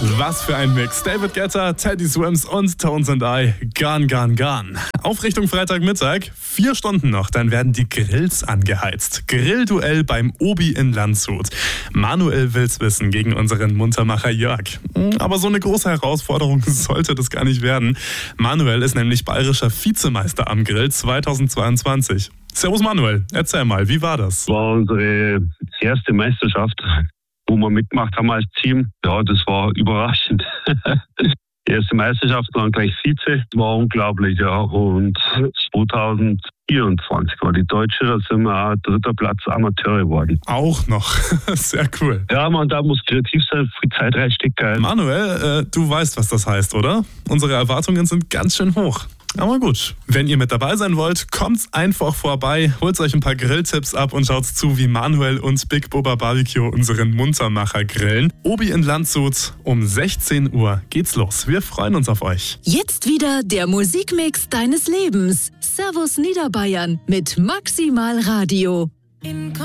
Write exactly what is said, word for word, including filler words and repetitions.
Was für ein Mix. David Guetta, Teddy Swims und Tones and I. Gone, gone, gone. Auf Richtung Freitagmittag. Vier Stunden noch, dann werden die Grills angeheizt. Grillduell beim Obi in Landshut. Manuel will's wissen gegen unseren Muntermacher Jörg. Aber so eine große Herausforderung sollte das gar nicht werden. Manuel ist nämlich bayerischer Vizemeister am Grill zweitausendzweiundzwanzig. Servus Manuel, erzähl mal, wie war das? Das war unsere erste Meisterschaft, wo wir mitgemacht haben als Team. Ja, das war überraschend. Die erste Meisterschaft waren gleich Vize, war unglaublich, ja. Und zweitausendvierundzwanzig war die deutsche, da sind wir auch dritter Platz Amateure geworden. Auch noch, sehr cool. Ja, man, da muss kreativ sein, viel Zeit reinstecken. Manuel, äh, du weißt, was das heißt, oder? Unsere Erwartungen sind ganz schön hoch. Aber gut, wenn ihr mit dabei sein wollt, kommt einfach vorbei, holt euch ein paar Grilltipps ab und schaut zu, wie Manuel und Big Bubba Barbecue unseren Muntermacher grillen. Obi in Landshut, um sechzehn Uhr geht's los. Wir freuen uns auf euch. Jetzt wieder der Musikmix deines Lebens. Servus Niederbayern mit Maximal Radio.